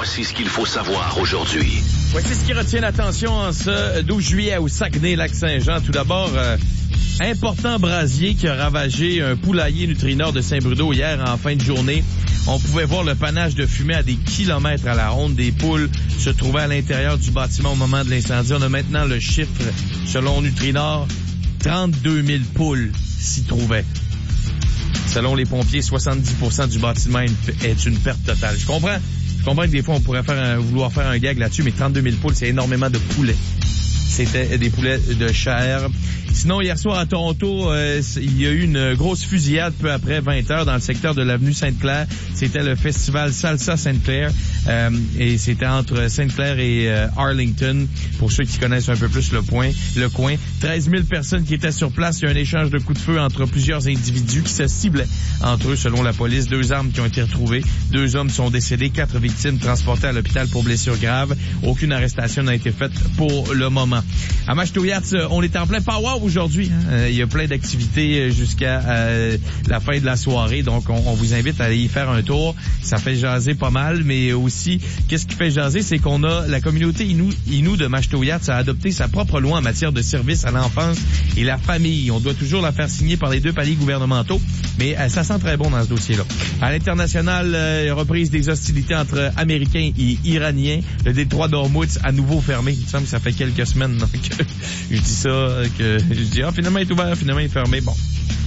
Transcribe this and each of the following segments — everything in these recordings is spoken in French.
Voici ce qu'il faut savoir aujourd'hui. Voici ce qui retient l'attention en ce 12 juillet au Saguenay-Lac-Saint-Jean. Tout d'abord, important brasier qui a ravagé un poulailler Nutrinor de Saint-Bruno hier en fin de journée. On pouvait voir le panache de fumée à des kilomètres à la ronde. Des poules se trouvaient à l'intérieur du bâtiment au moment de l'incendie. On a maintenant le chiffre, selon Nutrinor, 32 000 poules s'y trouvaient. Selon les pompiers, 70% du bâtiment est une perte totale. Je comprends que des fois, on pourrait vouloir faire un gag là-dessus, mais 32 000 poules, c'est énormément de poulets. C'était des poulets de chair. Sinon, hier soir à Toronto, il y a eu une grosse fusillade peu après 20h dans le secteur de l'avenue Sainte-Claire. C'était le festival Salsa Sainte-Claire et c'était entre Sainte-Claire et Arlington. Pour ceux qui connaissent un peu plus le coin, 13 000 personnes qui étaient sur place. Il y a un échange de coups de feu entre plusieurs individus qui se ciblaient entre eux, selon la police. 2 armes qui ont été retrouvées. 2 hommes sont décédés, 4 victimes transportées à l'hôpital pour blessures graves. Aucune arrestation n'a été faite pour le moment. À Machtoyats, on est en plein power aujourd'hui. Il y a plein d'activités jusqu'à la fin de la soirée. Donc, on vous invite à aller y faire un tour. Ça fait jaser pas mal, mais aussi, qu'est-ce qui fait jaser, c'est qu'on a la communauté Innu de Machtoyats a adopté sa propre loi en matière de services à l'enfance et la famille. On doit toujours la faire signer par les 2 paliers gouvernementaux, mais ça sent très bon dans ce dossier-là. À l'international, reprise des hostilités entre Américains et Iraniens. Le détroit d'Ormuz à nouveau fermé. Il me semble que ça fait quelques semaines que je dis ça, finalement il est ouvert, finalement il est fermé. Bon.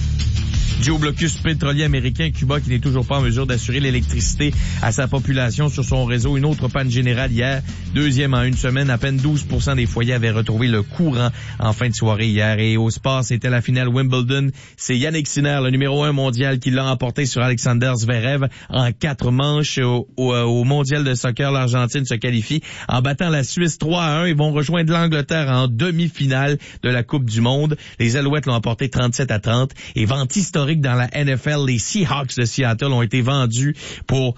Dû au blocus pétrolier américain, Cuba qui n'est toujours pas en mesure d'assurer l'électricité à sa population sur son réseau. Une autre panne générale hier, 2e en une semaine. À peine 12% des foyers avaient retrouvé le courant en fin de soirée hier. Et au sport, c'était la finale Wimbledon. C'est Yannick Sinner, le numéro 1 mondial, qui l'a emporté sur Alexander Zverev en 4 manches. Au mondial de soccer, l'Argentine se qualifie en battant la Suisse 3-1. Ils vont rejoindre l'Angleterre en demi-finale de la Coupe du Monde. Les Alouettes l'ont emporté 37-30. Et vente historique dans la NFL, les Seahawks de Seattle ont été vendus pour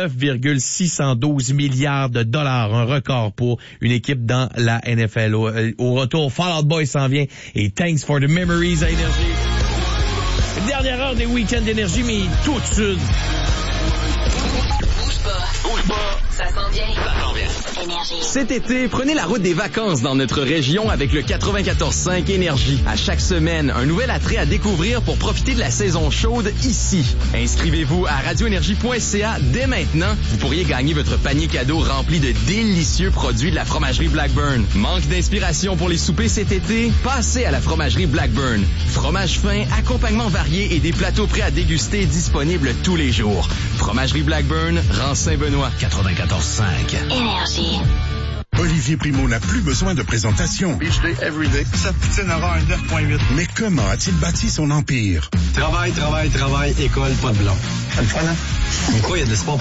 9,612 milliards de dollars, un record pour une équipe dans la NFL. Au retour, Fall Out Boy s'en vient et Thanks for the Memories à Énergie. Dernière heure des week-ends d'Énergie, mais tout de suite. Bouge pas. Ça s'en vient. Énergie. Cet été, prenez la route des vacances dans notre région avec le 94.5 Énergie. À chaque semaine, un nouvel attrait à découvrir pour profiter de la saison chaude ici. Inscrivez-vous à radioénergie.ca dès maintenant. Vous pourriez gagner votre panier cadeau rempli de délicieux produits de la fromagerie Blackburn. Manque d'inspiration pour les soupers cet été? Passez à la fromagerie Blackburn. Fromage fin, accompagnements variés et des plateaux prêts à déguster disponibles tous les jours. Fromagerie Blackburn, rang Saint-Benoît. 94.5. Énergie. Olivier Primo n'a plus besoin de présentation. Beach day, everyday. Sa poutine aura un 9.8. Mais comment a-t-il bâti son empire? Travail, école, pas de blanc. C'est le fun, hein? Pourquoi il y a de l'espoir